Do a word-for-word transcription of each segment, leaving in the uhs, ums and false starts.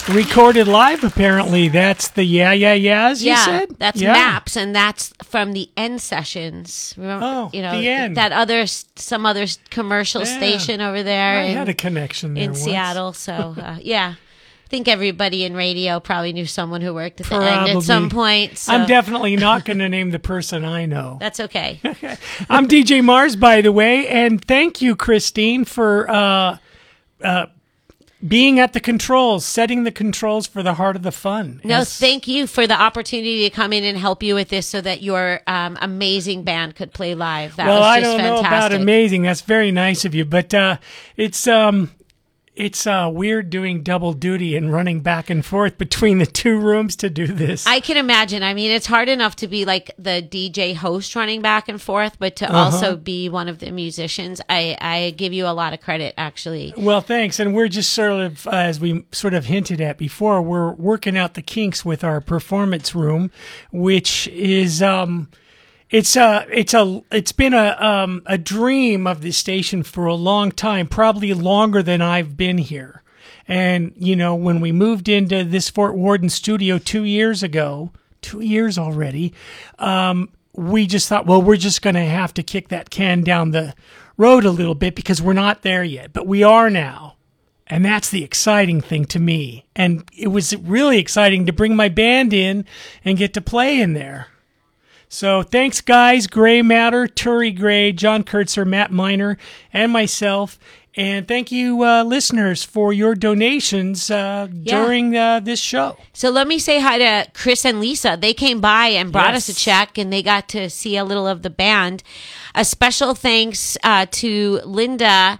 Recorded live, apparently. That's the Yeah, Yeah, Yeahs, you yeah, said? That's yeah. Maps, and that's from the End Sessions. Remember, oh, you know, the End. That other, some other commercial yeah. station over there. I in, had a connection there in once. Seattle. So, uh, yeah. I think everybody in radio probably knew someone who worked at the Probably. End at some point. So. I'm definitely not going to name the person I know. That's okay. I'm D J Mars, by the way, and thank you, Christine, for uh, uh, being at the controls, setting the controls for the heart of the fun. No, As, thank you for the opportunity to come in and help you with this so that your um, amazing band could play live. That well, was I just don't fantastic. know about amazing. That's very nice of you, but uh, it's um, it's uh, weird doing double duty and running back and forth between the two rooms to do this. I can imagine. I mean, it's hard enough to be like the D J host running back and forth, but to uh-huh. also be one of the musicians, I, I give you a lot of credit, actually. Well, thanks. And we're just sort of, uh, as we sort of hinted at before, we're working out the kinks with our performance room, which is... um. It's a, it's a, it's been a, um, a dream of this station for a long time, probably longer than I've been here. And, you know, when we moved into this Fort Worden studio two years ago, two years already, um, we just thought, well, we're just going to have to kick that can down the road a little bit because we're not there yet, but we are now. And that's the exciting thing to me. And it was really exciting to bring my band in and get to play in there. So thanks, guys, Gray Matter, Turi Gray, John Kurtzer, Matt Miner, and myself. And thank you, uh, listeners, for your donations uh, yeah. during uh, this show. So let me say hi to Chris and Lisa. They came by and brought yes. us a check, and they got to see a little of the band. A special thanks uh, to Linda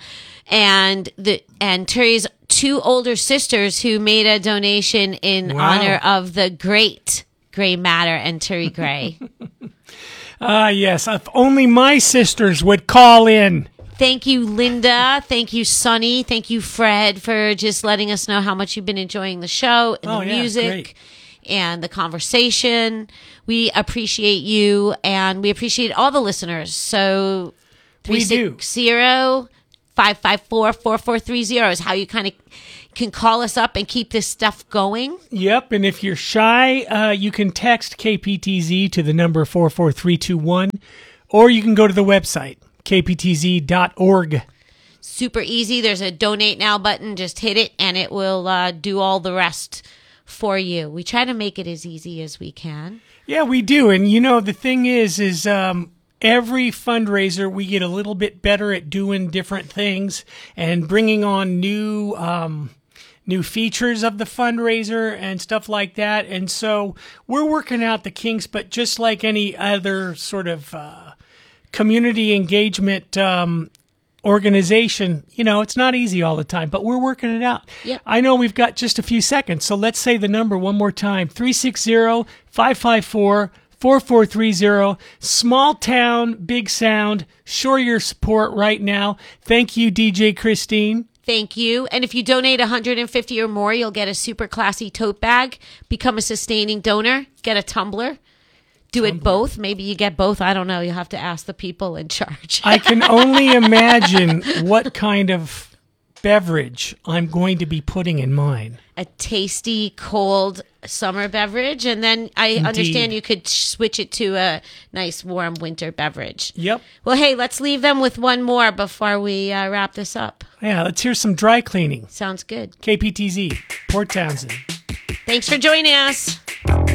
and the and Turi's two older sisters who made a donation in wow. honor of the great Gray Matter and Turi Gray. Ah, uh, yes. If only my sisters would call in. Thank you, Linda. Thank you, Sonny. Thank you, Fred, for just letting us know how much you've been enjoying the show and oh, the yeah, music great. and the conversation. We appreciate you, and we appreciate all the listeners. So we do. three six zero, five five four, four four three zero is how you kind of can call us up and keep this stuff going. Yep, and if you're shy, uh, you can text K P T Z to the number four four three two one, or you can go to the website, k p t z dot org. Super easy. There's a donate now button. Just hit it, and it will uh, do all the rest for you. We try to make it as easy as we can. Yeah, we do. And, you know, the thing is, is um, every fundraiser, we get a little bit better at doing different things and bringing on new... Um, new features of the fundraiser and stuff like that. And so we're working out the kinks, but just like any other sort of uh, community engagement um, organization, you know, it's not easy all the time, but we're working it out. Yep. I know we've got just a few seconds, so let's say the number one more time, three six zero, five five four, four four three zero. Small town, big sound. Show your support right now. Thank you, D J Christine. Thank you. And if you donate one hundred fifty or more, you'll get a super classy tote bag. Become a sustaining donor. Get a tumbler. Do tumbler. It both. Maybe you get both. I don't know. You'll have to ask the people in charge. I can only imagine what kind of beverage I'm going to be putting in mine. A tasty, cold summer beverage. And then I Indeed. understand you could switch it to a nice, warm winter beverage. Yep. Well, hey, let's leave them with one more before we uh, wrap this up. Yeah, let's hear some dry cleaning. Sounds good. K P T Z, Port Townsend. Thanks for joining us.